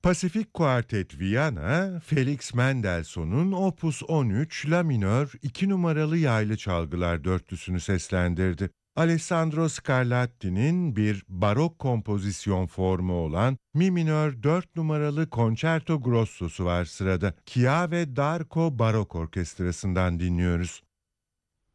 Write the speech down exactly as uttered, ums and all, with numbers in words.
Pasifik Kuartet Viyana, Felix Mendelssohn'un Opus on üç La minör iki numaralı yaylı çalgılar dörtlüsünü seslendirdi. Alessandro Scarlatti'nin bir barok kompozisyon formu olan Mi minör dört numaralı Concerto Grosso'su var sırada. Chiave d'Arco Barok Orkestrası'ndan dinliyoruz.